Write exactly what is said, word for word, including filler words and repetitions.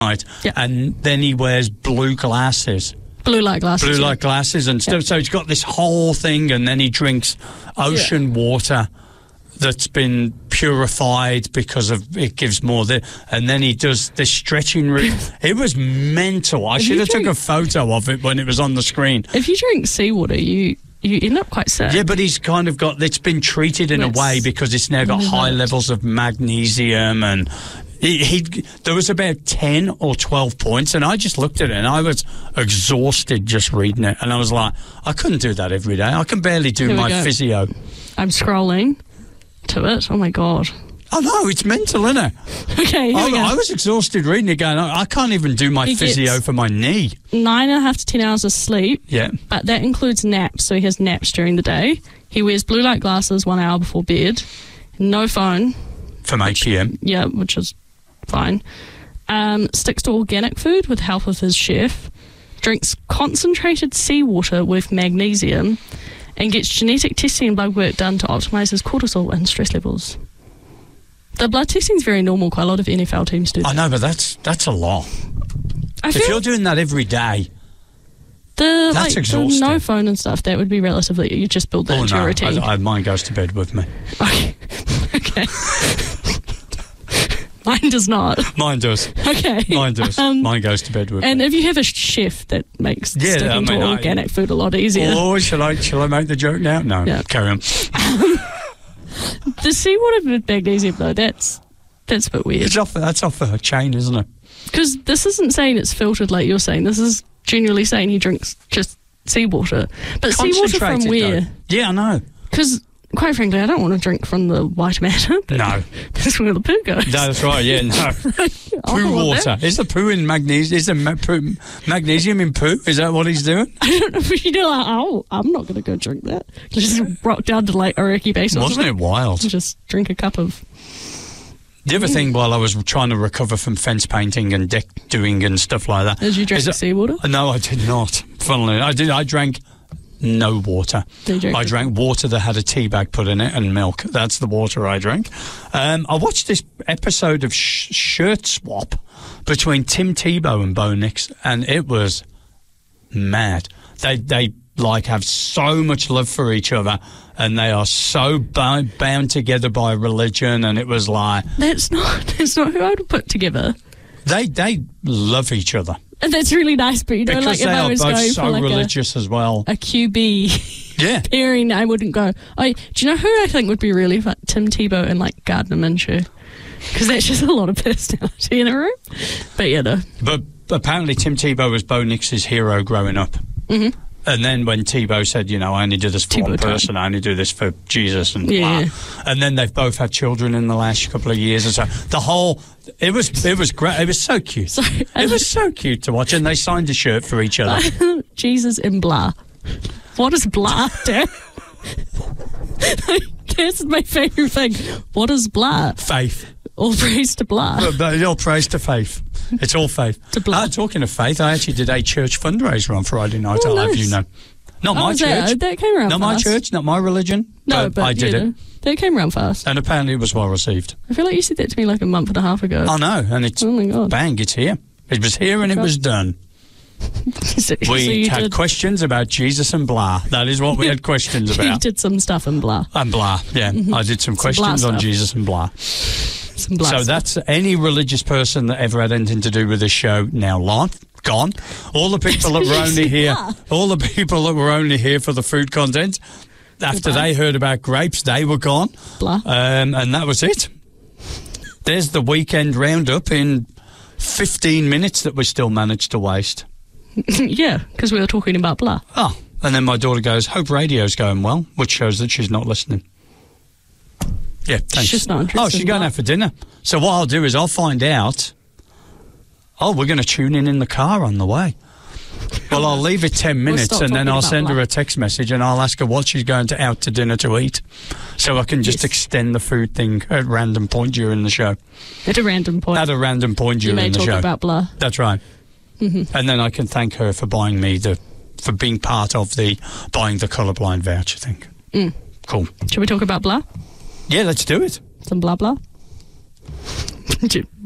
night, Yeah. and then he wears blue glasses. Blue light glasses. Blue yeah. light glasses and stuff. Yeah. So he's got this whole thing, and then he drinks ocean Yeah. water that's been purified because of it gives more. The, and then he does this stretching route. It was mental. I If should you have took drink- a photo of it when it was on the screen. If you drink seawater, you you end up quite sick. Yeah, but he's kind of got, it's been treated in It's a way because it's now got really high bad. levels of magnesium, and he, he there was about ten or twelve points, and I just looked at it and I was exhausted just reading it, and I was like, I couldn't do that every day. I can barely do Here we my go. physio. I'm scrolling to it. Oh my god. I know, it's mental, isn't it? Okay, here I, we go. I was exhausted reading it going, I, I can't even do my He physio gets- for my knee. Nine and a half to ten hours of sleep. Yeah. But that includes naps, so he has naps during the day. He wears blue light glasses one hour before bed. No phone. From eight p.m. Yeah, which is fine. Um, sticks to organic food with help of his chef. Drinks concentrated seawater with magnesium. And gets genetic testing and blood work done to optimise his cortisol and stress levels. The blood testing is very normal. Quite a lot of N F L teams do. I know, but that's that's a lot. I If feel you're doing that every day, the, that's like, the exhausting. no phone and stuff, that would be relatively... You just build that oh into no, your routine. I, I, mine goes to bed with me. Okay. Okay. Mine does not. Mine does. Okay. Mine does. Um, Mine goes to bed with And me. if you have a chef, that makes Yeah, sticking I mean, to I- organic food a lot easier. Oh, shall I, shall I make the joke now? No, Yeah. carry on. The seawater with magnesium, though, that's that's a bit weird. It's off, that's off the chain, isn't it? Because this isn't saying it's filtered like you're saying. This is genuinely saying he drinks just seawater. But seawater from Concentrated, where? though. Yeah, I know. Because, quite frankly, I don't want to drink from the white matter. But No. That's where the poo goes. That's right, yeah, no. I Poo don't want water. that. Is the poo in magnesium? Is the ma- poo, magnesium in poo? Is that what he's doing? I don't know if you know, like, oh, I'm not going to go drink that. Just rock down to like Oreki Base or Wasn't something. it wild? And just drink a cup of... The other thing, while I was trying to recover from fence painting and deck doing and stuff like that, Did you drink is that- seawater? No, I did not. Funnily, I did. I drank no water. Did you drink I it? drank water that had a tea bag put in it and milk. That's the water I drank. Um, I watched this episode of sh- Shirt Swap between Tim Tebow and Bo Nix, and it was mad. They they like have so much love for each other, and they are so bound, bound together by religion. And it was like That's not, that's not who I would put together. they they love each other And that's really nice, but you know, because like if they I are was both going so for like religious as well. a, a Q B Yeah. pairing, I wouldn't go. I, do you know who I think would be really fun? Tim Tebow and like Gardner Minshew. Because that's just a lot of personality in a room. But yeah, no. But apparently Tim Tebow was Bo Nix's hero growing up. Mm-hmm. And then when Tebow said, you know, I only do this for one Tebow time. person, I only do this for Jesus and Yeah. blah. And then they've both had children in the last couple of years and so. The whole, it was it was great. It was so cute. Sorry. It was so cute to watch. And they signed a shirt for each other. Jesus and blah. What is blah, Dan? That's my favourite thing. What is blah? Faith. All praise to blah. But, but all praise to faith. It's all faith. To blah. Uh, talking of faith, I actually did a church fundraiser on Friday night. Oh, I'll have nice. you know. Not Oh, my was church. That, that came around Not my fast. church, not my religion. No, but, I did you it. know, that came around fast. And apparently it was well received. I feel like you said that to me like a month and a half ago. I know, and it's Oh my god. bang, it's here. It was here and it was done. so, so We you had did, questions about Jesus and blah. That is what we had questions you about. did some stuff and blah. And blah, yeah. I did some Some blah questions on stuff. Jesus and blah. Some blah So stuff. that's any religious person that ever had anything to do with this show now live, gone. All the people that were only here, all the people that were only here for the food content, after Goodbye. they heard about grapes, they were gone. Blah. Um, and that was it. There's the weekend roundup in fifteen minutes that we still managed to waste. Yeah, because we were talking about blah. Oh, and then my daughter goes, hope radio's going well, which shows that she's not listening. Yeah, thanks. just not interested Oh, she's in going that. out for dinner. So what I'll do is I'll find out. Oh, we're going to tune in in the car on the way. Well, I'll leave it ten minutes stop and then talking I'll about send her blah. a text message and I'll ask her what she's going to out to dinner to eat. So I can just Yes. extend the food thing at random point during the show. At a random point. At a random point you during may the talk show. about blah. That's right. Mm-hmm. And then I can thank her for buying me the, for being part of the buying the colourblind voucher thing. Mm. Cool. Should we talk about blah? Yeah, let's do it. Some blah blah?